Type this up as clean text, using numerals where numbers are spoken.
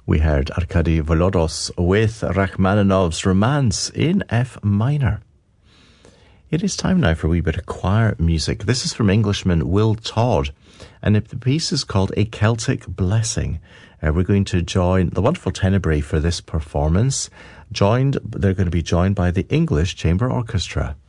We heard Arkady Volodos with Rachmaninoff's Romance in F minor. It is time now for a wee bit of choir music. This is from Englishman Will Todd, and the piece is called A Celtic Blessing. We're going to join the wonderful Tenebrae for this performance. They're going to be joined by the English Chamber Orchestra.